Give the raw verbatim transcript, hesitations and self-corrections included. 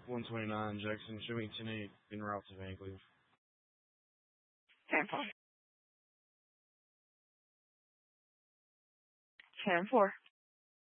one twenty-nine, Jackson, show me ten eight en route to Vancouver. ten four. ten four.